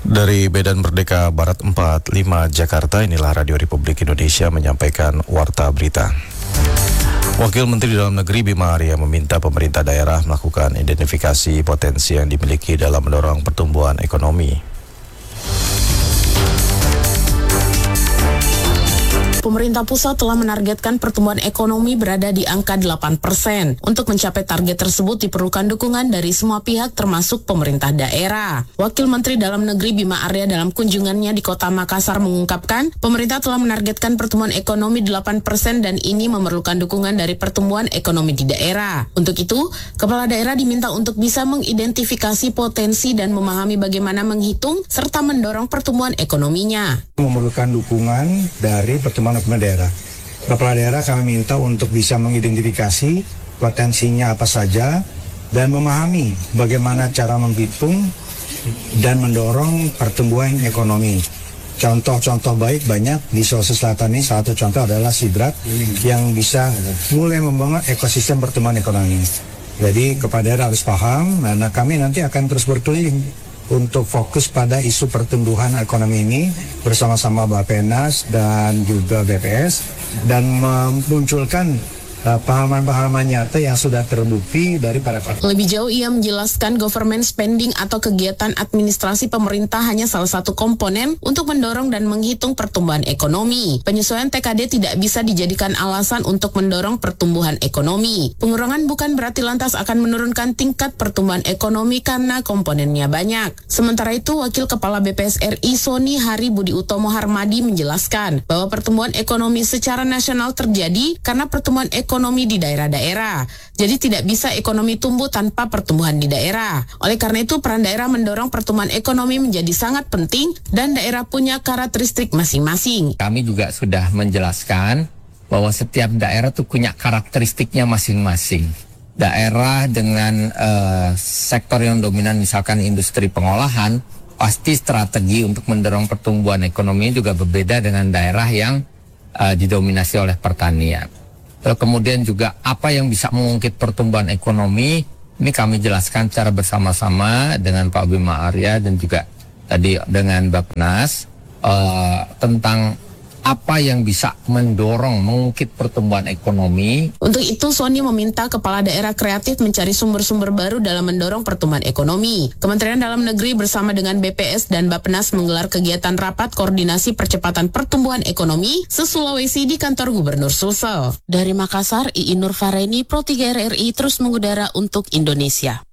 Dari Medan Merdeka Barat 45 Jakarta, inilah Radio Republik Indonesia menyampaikan Warta Berita. Wakil Menteri Dalam Negeri Bima Arya meminta pemerintah daerah melakukan identifikasi potensi yang dimiliki dalam mendorong pertumbuhan ekonomi. Pemerintah pusat telah menargetkan pertumbuhan ekonomi berada di angka 8%. Untuk mencapai target tersebut diperlukan dukungan dari semua pihak termasuk pemerintah daerah. Wakil Menteri Dalam Negeri Bima Arya dalam kunjungannya di Kota Makassar mengungkapkan, pemerintah telah menargetkan pertumbuhan ekonomi 8% dan ini memerlukan dukungan dari pertumbuhan ekonomi di daerah. Untuk itu, kepala daerah diminta untuk bisa mengidentifikasi potensi dan memahami bagaimana menghitung serta mendorong pertumbuhan ekonominya. Memerlukan dukungan dari pertumbuhan ekonomi daerah. Kepala daerah kami minta untuk bisa mengidentifikasi potensinya apa saja dan memahami bagaimana cara menghitung dan mendorong pertumbuhan ekonomi. Contoh-contoh baik banyak di Sulawesi Selatan ini. Satu contoh adalah Sidrat yang bisa mulai membangun ekosistem pertumbuhan ekonomi. Jadi kepala daerah harus paham, karena kami nanti akan terus berkeliling untuk fokus pada isu pertumbuhan ekonomi ini bersama-sama Bappenas dan juga BPS dan memunculkan pengalaman-pengalaman nyata yang sudah terbukti dari para pakar. Lebih jauh ia menjelaskan government spending atau kegiatan administrasi pemerintah hanya salah satu komponen untuk mendorong dan menghitung pertumbuhan ekonomi. Penyesuaian TKD tidak bisa dijadikan alasan untuk mendorong pertumbuhan ekonomi. Pengurangan bukan berarti lantas akan menurunkan tingkat pertumbuhan ekonomi karena komponennya banyak. Sementara itu, Wakil Kepala BPS RI Sony Hari Budi Utomo Harmadi menjelaskan bahwa pertumbuhan ekonomi secara nasional terjadi karena pertumbuhan ekonomi di daerah-daerah. Jadi tidak bisa ekonomi tumbuh tanpa pertumbuhan di daerah. Oleh karena itu, peran daerah mendorong pertumbuhan ekonomi menjadi sangat penting dan daerah punya karakteristik masing-masing. Kami juga sudah menjelaskan bahwa setiap daerah tuh punya karakteristiknya masing-masing. Daerah dengan sektor yang dominan misalkan industri pengolahan, pasti strategi untuk mendorong pertumbuhan ekonomi juga berbeda dengan daerah yang didominasi oleh pertanian. Kemudian juga apa yang bisa mengungkit pertumbuhan ekonomi, ini kami jelaskan secara bersama-sama dengan Pak Bima Arya dan juga tadi dengan Bappenas tentang apa yang bisa mendorong mengungkit pertumbuhan ekonomi. Untuk itu, Sony meminta kepala daerah kreatif mencari sumber-sumber baru dalam mendorong pertumbuhan ekonomi. Kementerian Dalam Negeri bersama dengan BPS dan Bappenas menggelar kegiatan rapat koordinasi percepatan pertumbuhan ekonomi se-Sulawesi di kantor Gubernur Sulsel. Dari Makassar, Iin Nurfareni, Pro 3 RRI terus mengudara untuk Indonesia.